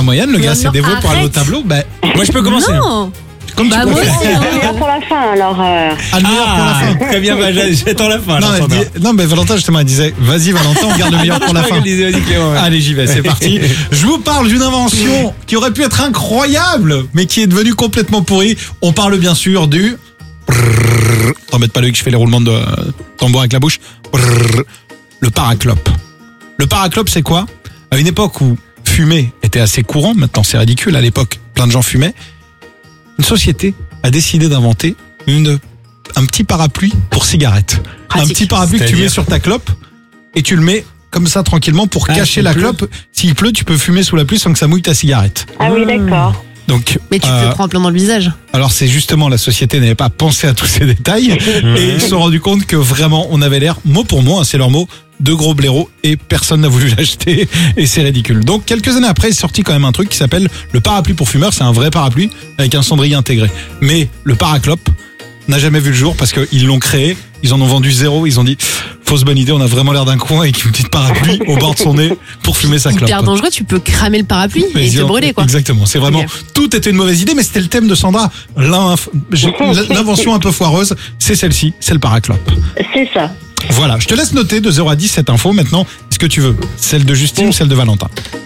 la moyenne. Le gars s'est dévoué pour aller au arrête. tableau. Bah, Moi, je peux commencer. Non. comme tu Bah, moi préfères. aussi, Le meilleur pour la fin, alors. Ah, le meilleur pour la fin. Très bien, bah, j'attends la fin. Non, alors, elle Sandra. dit- non, mais Valentin, justement, elle disait vas-y, Valentin, on garde le meilleur pour la Je crois fin. qu'elle disait, vas-y, Clément, ouais. Allez, j'y vais, c'est parti. Je vous parle d'une invention qui aurait pu être incroyable, mais qui est devenue complètement pourrie. On parle bien sûr du... T'embête pas, Loïc, je fais les roulements de tambour avec la bouche. Le paraclope. Le paraclope, c'est quoi? À une époque où fumer était assez courant, maintenant c'est ridicule, à l'époque, plein de gens fumaient, une société a décidé d'inventer un petit parapluie pour cigarettes. Pratique. Un petit parapluie que tu C'est-à-dire mets sur ta clope et tu le mets comme ça tranquillement pour Ah, cacher s'il la pleut. clope. S'il pleut, tu peux fumer sous la pluie sans que ça mouille ta cigarette. Ah oui, d'accord. Donc, Mais tu te prends plein dans le visage. alors c'est justement la société n'avait pas pensé à tous ces détails et ils se sont rendus compte que vraiment on avait l'air, mot pour mot, hein, c'est leur mot, de gros blaireaux et personne n'a voulu l'acheter et c'est ridicule. Donc quelques années après, il est sorti quand même un truc qui s'appelle le parapluie pour fumeurs. C'est un vrai parapluie avec un cendrier intégré. Mais le paraclope n'a jamais vu le jour parce qu'ils l'ont créé, ils en ont vendu zéro, ils ont dit fausse bonne idée, on a vraiment l'air d'un con avec une petite parapluie au bord de son nez pour fumer sa clope. Hyper dangereux, tu peux cramer le parapluie Mais et te ils ont- brûler, quoi. Exactement, c'est vraiment, Ok. tout était une mauvaise idée, mais c'était le thème de Sandra. L'invention un peu foireuse, c'est celle-ci, c'est le paraclope. C'est ça. Voilà, je te laisse noter de 0 à 10 cette info. Maintenant, est-ce que tu veux celle de Justine ou celle de Valentin?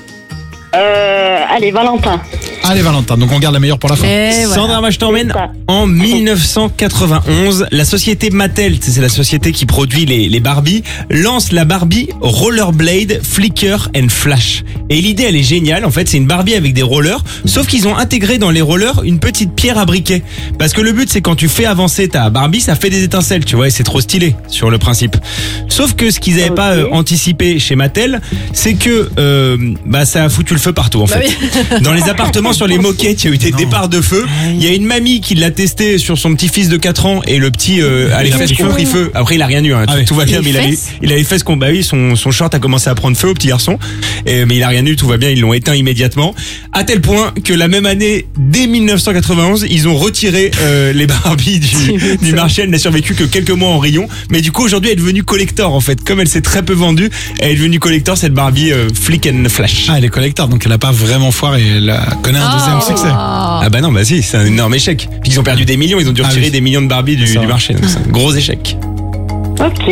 Allez, Valentin. Allez, Valentin, donc on garde la meilleure pour la fin. Et voilà. Sandra, moi je t'emmène C'est ça. en 1991. La société Mattel, c'est la société qui produit les Barbie, lance la Barbie Rollerblade Flicker and Flash. Et l'idée, elle est géniale. En fait, c'est une Barbie avec des rollers, sauf qu'ils ont intégré dans les rollers une petite pierre à briquet. Parce que le but, c'est quand tu fais avancer ta Barbie, ça fait des étincelles, tu vois, et c'est trop stylé sur le principe. Sauf que ce qu'ils n'avaient pas anticipé chez Mattel, c'est que ça a foutu le feu partout en Bah fait. Dans les appartements sur les moquettes, il y a eu des départs de feu. Il y a une mamie qui l'a testé sur son petit-fils de 4 ans et le petit a les Il a fesses pris qui ont feu. pris feu. Après il a rien eu, hein. Ah Tout, oui. tout va bien, Les mais fesses il a les fesses qu'on bah oui, son short a commencé à prendre feu au petit garçon. Mais il a rien eu, tout va bien, ils l'ont éteint immédiatement. À tel point que la même année, dès 1991, ils ont retiré les Barbie du marché. Elle n'a survécu que quelques mois en rayon, mais du coup aujourd'hui elle est devenue collector en fait. Comme elle s'est très peu vendue, elle est devenue collector cette Barbie Flick and Flash. Ah, elle est collector, donc elle a pas vraiment foiré, elle connaît un deuxième succès. Ah bah non, bah si, c'est un énorme échec. Puis ils ont perdu des millions, ils ont dû retirer oui. des millions de Barbie C'est ça. du marché. Donc c'est un gros échec. Ok.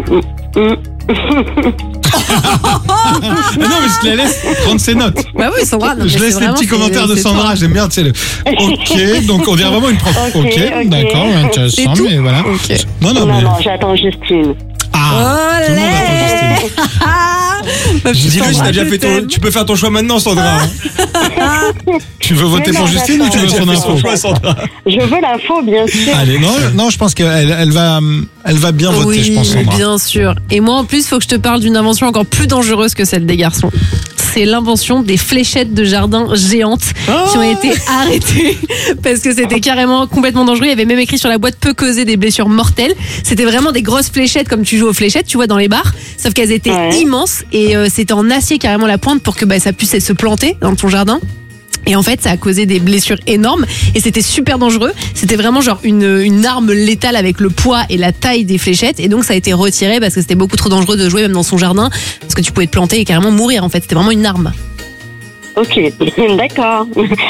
Ah non, mais je la laisse prendre ses notes. Bah oui, Sandra. non, mais Je c'est laisse les vraiment- petits commentaires de c'est Sandra, toi. j'aime bien, tu sais, ok, donc on dirait vraiment une prof. Ok, Ok, ok. d'accord, intéressant, C'est tout mais voilà. Ok. Non, non, Non, mais... non, j'attends Justine. Ah, tout le monde attend Justine. Bah, Dis-le, Sandra, si t'as déjà je fait t'aime. tu peux faire ton choix maintenant, Sandra. Tu veux voter Mais pour non, Justine ou tu veux j'attends. son Déjà fait info? choix, Sandra. Je veux l'info, bien sûr. Allez, non, je pense qu'elle va bien voter, Oui, je pense, Sandra. bien sûr. Et moi, en plus, faut que je te parle d'une invention encore plus dangereuse que celle des garçons. C'est l'invention des fléchettes de jardin géantes qui ont été arrêtées parce que c'était carrément complètement dangereux. Il y avait même écrit sur la boîte peut causer des blessures mortelles. C'était vraiment des grosses fléchettes comme tu joues aux fléchettes, tu vois, dans les bars. Sauf qu'elles étaient Ouais. immenses et c'était en acier carrément la pointe pour que ça puisse se planter dans ton jardin. Et en fait, ça a causé des blessures énormes et c'était super dangereux. C'était vraiment genre une arme létale avec le poids et la taille des fléchettes. Et donc, ça a été retiré parce que c'était beaucoup trop dangereux de jouer même dans son jardin parce que tu pouvais te planter et carrément mourir. En fait, c'était vraiment une arme. Ok, d'accord.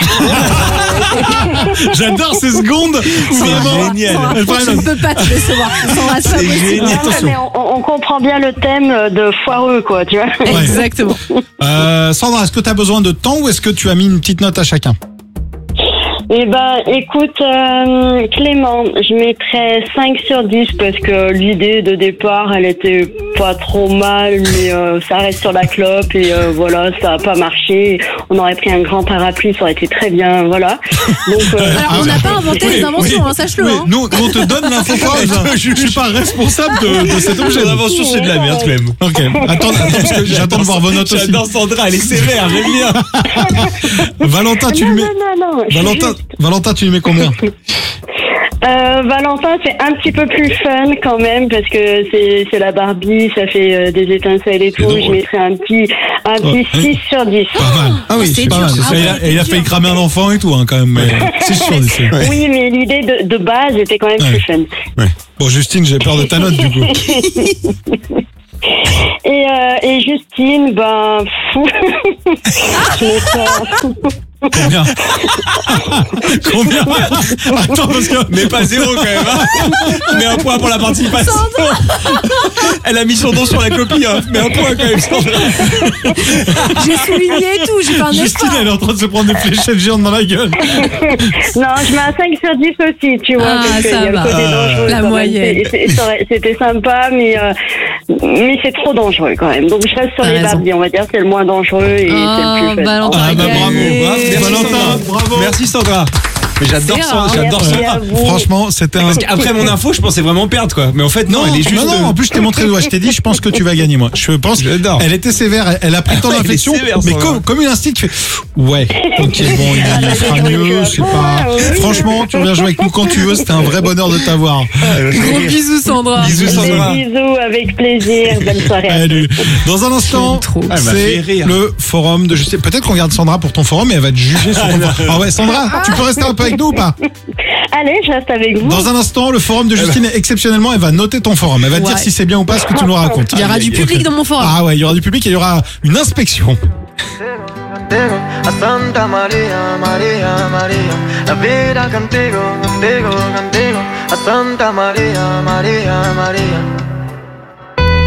J'adore ces secondes. C'est vraiment génial. Sandra, Elle parle- je ne peux pas te décevoir. Sandra, c'est pas C'est possible. génial. Attention. Mais on comprend bien le thème de foireux, quoi, tu vois. Ouais. Exactement. Sandra, est-ce que tu as besoin de temps ou est-ce que tu as mis une petite note à chacun? Eh ben, écoute, Clément, je mettrais 5 sur 10 parce que l'idée de départ, elle était pas trop mal, mais ça reste sur la clope et voilà, ça a pas marché. On aurait pris un grand parapluie, ça aurait été très bien, voilà. Donc, Alors, on n'a pas inventé les inventions, hein, sache-le. Oui, hein. nous, on te donne l'info. Je suis pas responsable de cet objet. Ton invention, c'est de la merde, Clem. Ok, attends, parce que j'attends de voir vos notes aussi. J'adore Sandra, elle est sévère, j'aime bien. Valentin, tu lui non, mets. non, non, non. Valentin, tu lui mets combien? Valentin, c'est un petit peu plus fun quand même parce que c'est la Barbie, ça fait des étincelles et tout. drôle. Je mettrais un petit Ouais. 6 sur 10. Pas mal. Ah oui, c'est c'est pas dur. mal. Ah Et il a- ouais, et il a c'est failli dur. cramer un enfant et tout, hein, quand même. Mais c'est sûr d'ici. Oui, mais l'idée de base était quand même Ouais. plus fun. Bon, Justine, j'ai peur de ta note, du coup. Et Justine, ben, fou. Je l'ai fait. Combien? Combien? Attends, parce que. Mais pas 0 quand même. Hein. Mais un point pour la participation. Elle a mis son nom sur la copie. Hein. Mais un point quand même. Sandra. J'ai souligné et tout, j'ai fait un Justine, effort. elle est en train de se prendre des fléchettes géantes dans la gueule. Non, je mets un 5 sur 10 aussi, tu vois. Ah, parce qu'il y ça a le va. côté dangereux, La quand même. moyenne. C'était sympa, mais c'est trop dangereux quand même. Donc je reste sur T'as les raison. Barbies, on va dire, c'est le moins dangereux et c'est le plus fun. Valentin Ah, a bah, bravo. gagné. Merci Valentin, Sandra. bravo. Merci Sandra. Mais j'adore C'est ça. rare. J'adore Merci ça. à vous. Franchement, c'était un. Parce qu'après mon info, je pensais vraiment perdre quoi. Mais en fait non, elle est juste. non, en plus je t'ai montré le doigt, je t'ai dit, je pense que tu vas gagner moi. Je pense J'adore. elle était sévère, elle a pris tant Elle est d'inflexion, sévère, mais Sandra. comme une instinct, tu fais ouais, ok bon, il fera mieux, c'est pas. Oui. Franchement, tu reviens jouer avec nous quand tu veux, c'était un vrai bonheur de t'avoir. Gros bisous, Sandra. Bisous Sandra. Des bisous, avec plaisir. Bonne soirée. Salut. Dans un instant, J'aime trop. Elle m'a c'est fait rire. le forum de. Je sais, peut-être qu'on garde Sandra pour ton forum, mais elle va te juger sur ton forum. Ah ouais, Sandra, tu peux rester un peu avec nous ou pas? Allez, je reste avec vous. Dans un instant, le forum de Justine, exceptionnellement, elle va noter ton forum. Elle va te dire Ouais. si c'est bien ou pas ce que tu nous racontes. Il y aura du public dans mon forum. Ah ouais, il y aura du public et il y aura une inspection. Contigo, a Santa María, María, María, la vida contigo, contigo, contigo, a Santa María, María, María.